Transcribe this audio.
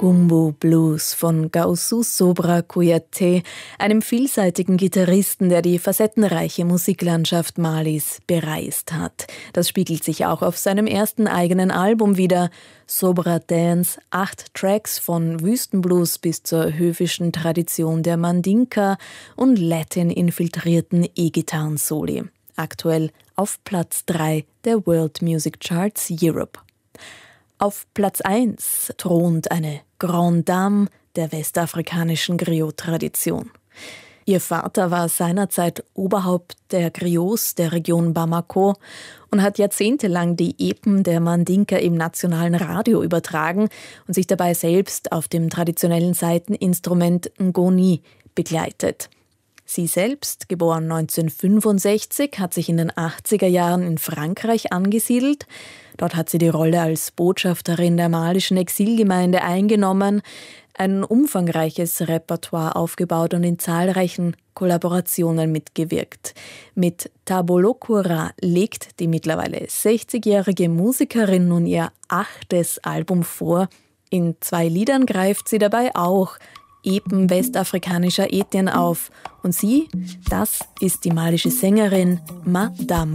Gumbo Blues von Gaoussou Sobra Kouyaté, einem vielseitigen Gitarristen, der die facettenreiche Musiklandschaft Malis bereist hat. Das spiegelt sich auch auf seinem ersten eigenen Album wider. Sobra Dance, 8 Tracks von Wüstenblues bis zur höfischen Tradition der Mandinka und Latin-infiltrierten E-Gitarren-Soli. Aktuell auf Platz 3 der World Music Charts Europe. Auf Platz 1 thront eine Grande Dame der westafrikanischen Griot-Tradition. Ihr Vater war seinerzeit Oberhaupt der Griots der Region Bamako und hat jahrzehntelang die Epen der Mandinka im nationalen Radio übertragen und sich dabei selbst auf dem traditionellen Saiteninstrument Ngoni begleitet. Sie selbst, geboren 1965, hat sich in den 80er Jahren in Frankreich angesiedelt. Dort hat sie die Rolle als Botschafterin der malischen Exilgemeinde eingenommen, ein umfangreiches Repertoire aufgebaut und in zahlreichen Kollaborationen mitgewirkt. Mit Tabolokura legt die mittlerweile 60-jährige Musikerin nun ihr 8. Album vor. In 2 Liedern greift sie dabei auch Epen westafrikanischer Ethnien auf. Und sie, das ist die malische Sängerin Madame